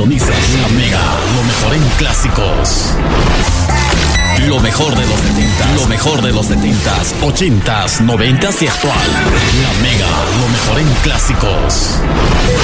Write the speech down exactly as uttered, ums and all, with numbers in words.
Sintonizas La Mega, lo mejor en clásicos. Lo mejor de los setentas, lo mejor de los setentas, ochentas, noventas y actual. La Mega, lo mejor en clásicos.